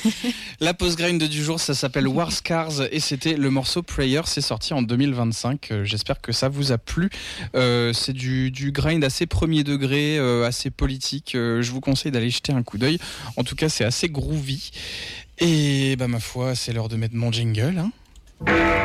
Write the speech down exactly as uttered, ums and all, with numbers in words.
La post-grind du jour, ça s'appelle War Scars et c'était le morceau Prayer. C'est sorti en deux mille vingt-cinq. Euh, j'espère que ça vous a plu. Euh, c'est du, du grind assez premier degré, euh, assez politique. Euh, je vous conseille d'aller jeter un coup d'œil. En tout cas, c'est assez groovy. Et bah, ma foi, c'est l'heure de mettre mon jingle. Hein.